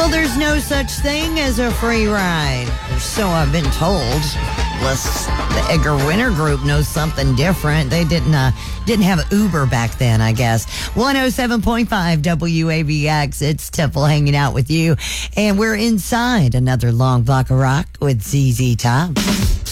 Well, there's no such thing as a free ride, or so I've been told. Unless the Edgar Winter Group knows something different. They didn't have Uber back then, I guess. 107.5 WAVX. It's Temple hanging out with you. And we're inside another long block of rock with ZZ Top.